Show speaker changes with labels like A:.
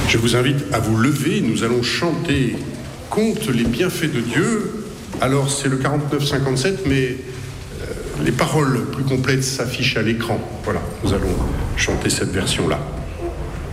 A: Je vous invite à vous lever, nous allons chanter « Compte les bienfaits de Dieu ». Alors c'est le 49-57, mais les paroles plus complètes s'affichent à l'écran. Voilà, nous allons chanter cette version-là.